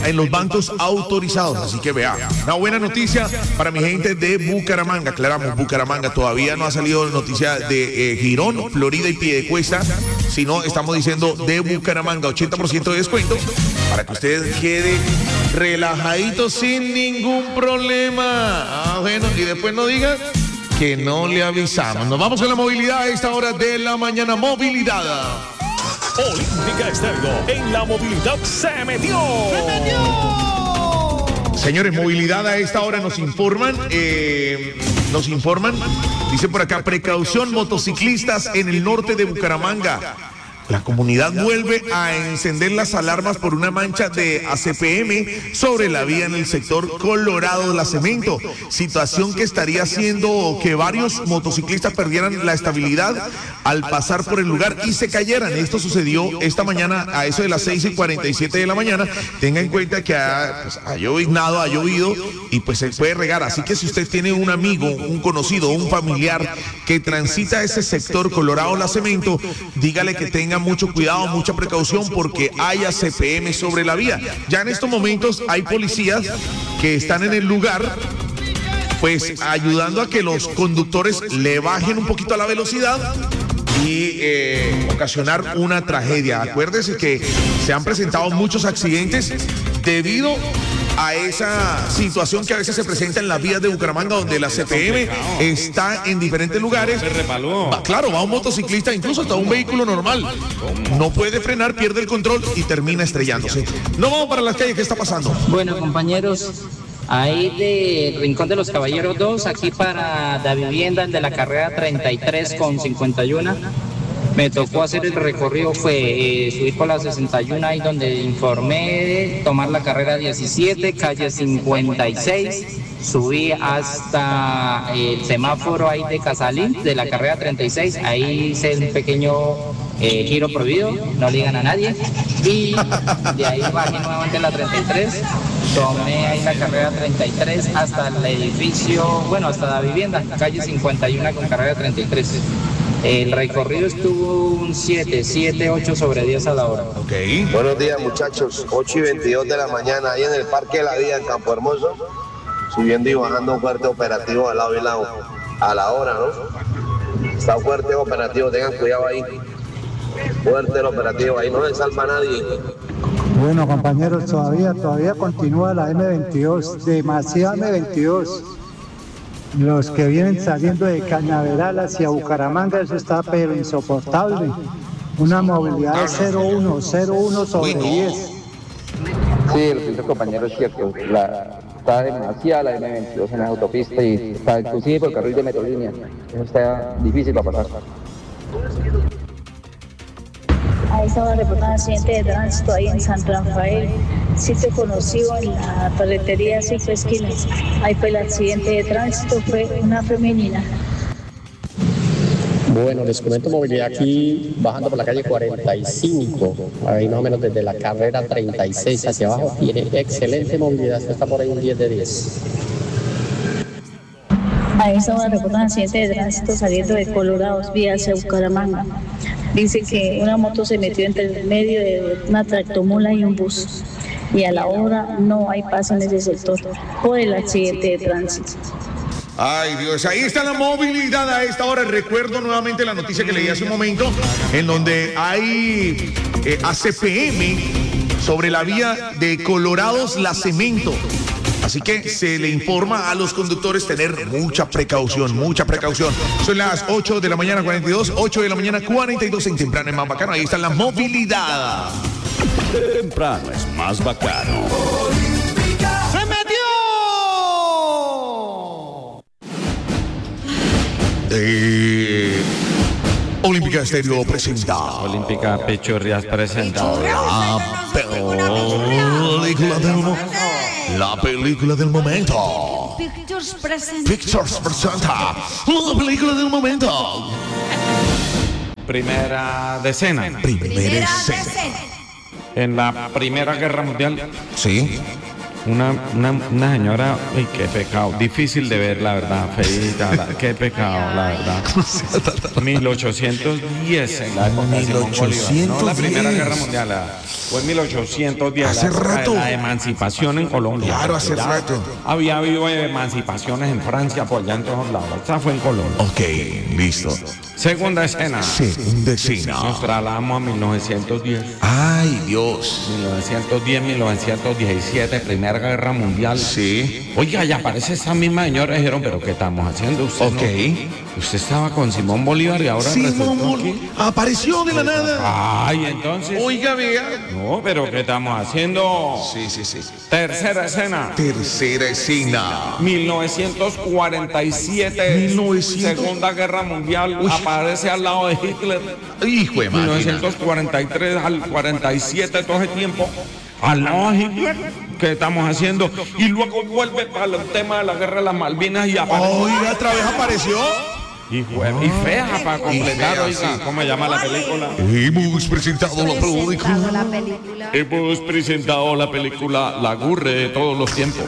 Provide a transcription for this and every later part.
en los bancos autorizados. Así que vea, una buena noticia para mi gente de Bucaramanga. Aclaramos, Bucaramanga todavía no ha salido noticia de Girón, Florida y Piedecuesta, sino estamos diciendo de Bucaramanga, 80% de descuento para que usted quede relajadito sin ningún problema. Bueno, y después no diga que no le avisamos. Nos vamos a la movilidad a esta hora de la mañana. Movilidad. Olímpica Estéreo en la movilidad se metió. Señores, movilidad a esta hora nos informan, dice por acá, precaución motociclistas en el norte de Bucaramanga. La comunidad vuelve a encender las alarmas por una mancha de ACPM sobre la vía en el sector Colorado de la Cemento, situación que estaría haciendo que varios motociclistas perdieran la estabilidad al pasar por el lugar y se cayeran. Esto sucedió esta mañana a eso de las 6:47 de la mañana. Tenga en cuenta que ha llovido y pues se puede regar. Así que si usted tiene un amigo, un conocido, un familiar que transita ese sector Colorado de la Cemento, dígale que tenga mucho cuidado, mucha precaución porque hay ACPM sobre la vía. Ya en estos momentos hay policías que están en el lugar pues ayudando a que los conductores le bajen un poquito a la velocidad y ocasionar una tragedia. Acuérdese que se han presentado muchos accidentes debido a esa situación que a veces se presenta en las vías de Bucaramanga, donde la CPM está en diferentes lugares. Se resbaló. Claro, va un motociclista, incluso hasta un vehículo normal. No puede frenar, pierde el control y termina estrellándose. No vamos para las calles, ¿qué está pasando? Bueno, compañeros, ahí de Rincón de los Caballeros 2, aquí para la vivienda, el de la carrera 33 con 51. Me tocó hacer el recorrido, fue subir por la 61 ahí donde informé, tomar la carrera 17, calle 56, subí hasta el semáforo ahí de Casalín, de la carrera 36, ahí hice un pequeño giro prohibido, no le digan a nadie, y de ahí bajé nuevamente la 33, tomé ahí la carrera 33 hasta el edificio, bueno, hasta la vivienda, calle 51 con carrera 33. El recorrido estuvo un 8 sobre 10 a la hora. Okay. Buenos días, muchachos. 8:22 de la mañana, ahí en el Parque de la Vida, en Campo Hermoso, subiendo y bajando un fuerte operativo al lado y lado. A la hora, ¿no? Está fuerte operativo, tengan cuidado ahí. Fuerte el operativo, ahí no se salva nadie. Bueno, compañeros, todavía continúa la M22, demasiada M22. Los que vienen saliendo de Cañaveral hacia Bucaramanga, eso está pero insoportable. Una movilidad de 0,1 sobre 10. Sí, lo siento, compañero, es cierto. Está demasiada la M22 en la autopista y está inclusive por el carril de Metrolínea. Eso está difícil para pasar. Ahí estaba reportando accidente de tránsito ahí en San Rafael, sitio conocido en la ferretería 5 esquinas. Ahí fue el accidente de tránsito, fue una femenina. Bueno, les comento movilidad aquí, bajando por la calle 45, ahí más o menos desde la carrera 36 hacia abajo, tiene excelente movilidad, está por ahí un 10 de 10. Ahí estaba reportando accidente de tránsito saliendo de Colorado, vía hacia Bucaramanga. Dice que una moto se metió entre el medio de una tractomula y un bus. Y a la hora no hay paso en ese sector por el accidente de tránsito. Ay, Dios, ahí está la movilidad a esta hora. Recuerdo nuevamente la noticia que leí hace un momento, en donde hay ACPM sobre la vía de Colorados La Cemento. Así que se le informa a los conductores tener mucha precaución. Son las 8 de la mañana 42, 8 de la mañana 42 en Temprano es más bacano. Ahí está la movilidad. Temprano es más bacano. ¡Se metió! Olímpica Estéreo presenta. Olímpica Pichurrias presenta. La película del momento. Pictures presenta. La película del momento. Primera decena. Primera escena. En la Primera Guerra Mundial. Sí. Una señora, uy, qué pecado, difícil de ver, la verdad, feita, qué pecado, la verdad. 1810, en la época de Simón Bolívar, no la Primera Guerra Mundial, fue 1810, hace rato. La emancipación en Colombia. Claro, hace Ya rato. Había habido emancipaciones en Francia, por allá en todos lados, esta fue en Colombia. Ok, listo. Segunda escena. Segunda escena. Nos trasladamos a 1910. Ay, Dios. 1910-1917, Primera Guerra Mundial. Sí. Oiga, ya aparece esa misma señora. Dijeron, ¿pero qué estamos haciendo usted? Ok. ¿no? Usted estaba con Simón Bolívar y ahora Simón resultó Bolívar aquí. apareció de la nada. Ay, entonces. Oiga, vea. No, pero ¿qué estamos haciendo? Sí. Tercera escena. Tercera escena. 1947. 1900. Segunda Guerra Mundial. Aparece al lado de Hitler. Hijo de máquina. 1943 al 47, todo ese tiempo. Al lado de Hitler. ¿Qué estamos haciendo? Y luego vuelve para el tema de la guerra de las Malvinas y aparece. Oiga, otra vez apareció. Y fea para completar, fea, oiga, sí. ¿cómo se llama la película? Hemos presentado la película. la película. Hemos presentado la película La Gurre de todos los tiempos.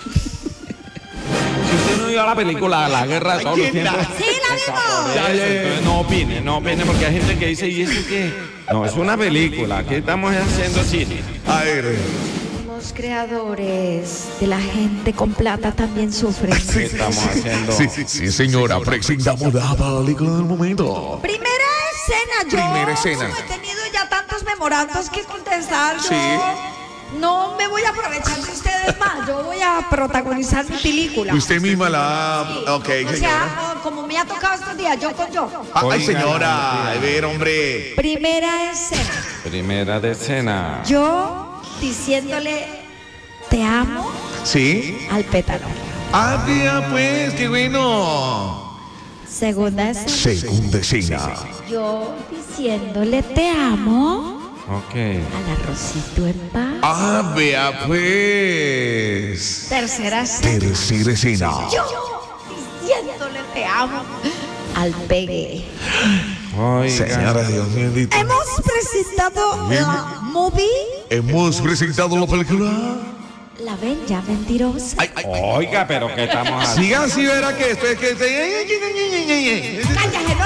Si usted no vio la película La Guerra de todos los tiempos. Sí, la vimos. Entonces no opine, porque hay gente que dice, ¿y eso qué? No, es una película, aquí estamos haciendo cine. A ver. Los creadores de La Gente con Plata también sufren. ¿Qué estamos haciendo? Sí, señora, presentamos la película del momento. Primera escena, yo Primera escena. como he tenido ya tantos memorandos que contestar, yo Sí. no me voy a aprovechar de ustedes más, yo voy a protagonizar mi película. Usted misma la... Sí. Ok, O señora. sea, como me ha tocado estos días, yo con yo. Ay, Oiga, señora, a ver, hombre. Primera escena, Primera de escena. yo diciéndole te amo ¿Sí? al pétalo. Ah, tía, pues, qué bueno. Segunda escena, Segunda escena. yo diciéndole te amo Ok. al arrocito en paz. Ah, vea, pues. Tercera escena, Tercera escena. yo diciéndole te amo al pegue. Oiga. Señora, Dios mío, bendito. Hemos presentado la movie Hemos presentado la película. La Bella Mentirosa. Ay, ay, ay. Oiga, pero ¿qué estamos haciendo? Siga así, verá que esto es que... Cállate, no